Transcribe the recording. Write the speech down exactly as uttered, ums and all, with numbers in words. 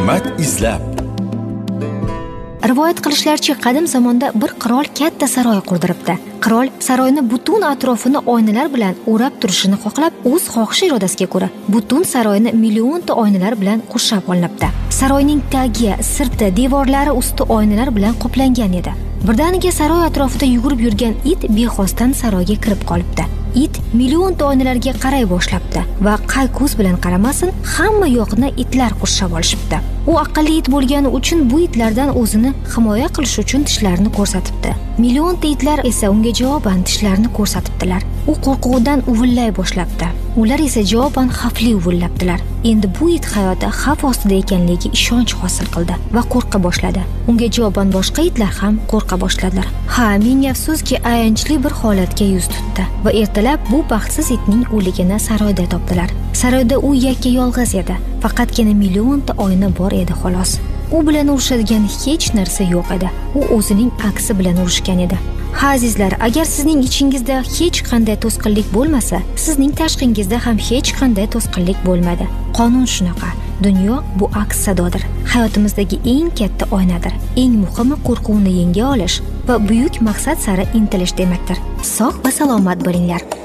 hikmat izlab. Rivoyat qilishlaricha, qadim zamonda bir qirol katta saroy qurdiribdi. Qirol saroyni butun atrofini oynalar bilan o'rab turishini xohlab, o'z xohish irodasiga ko'ra butun saroyni millionta oynalar bilan qurshab olinibdi. Saroyning tagi, sirti, devorlari usti oynalar bilan qoplangan edi. Birdaniga saroy atrofida yugurib yurgan it bexosdan saroyga kirib qolibdi. It millionta oynalarga qaray boshlabdi va qay ko'z bilan qaramasin, hamma yoqni itlar qurshab olishibdi. U aqlli it bo'lgani uchun bu itlardan o'zini himoya qilish uchun tishlarini ko'rsatibdi. Millionta itlar esa unga javoban tishlarini ko'rsatibdilar. U qo'rquvdan uvillay boshlabdi. Ular esa javoban xavfli uvillabdilar. Endi bu it hayoti xavf ostida ekanligiga ishonch hosil qildi va qo'rqa boshladi. Unga javoban boshqa itlar ham qo'rqa boshladilar. Ha, ming afsuski, ayanchli bir holatga yuz tutdi va ertalab bu baxtsiz itning o'ligini saroyda topdilar. Saroyda u yakka yolg'iz edi. Faqatgina millionta oyna bor edi xolos. U bilan urushadigan hech narsa yo'q edi. U o'zining aksi bilan urushgan edi. Ha azizlar, agar sizning ichingizda hech qanday to'sqinlik bo'lmasa, sizning tashqingizda ham hech qanday to'sqinlik bo'lmaydi. Qonun shunaqa. Dunyo bu aks sadodir. Hayotimizdagi eng katta oynadir. Eng muhimi qo'rquvni yenga olish va buyuk maqsad sari intilish demakdir. Sog' va salomat bo'linglar.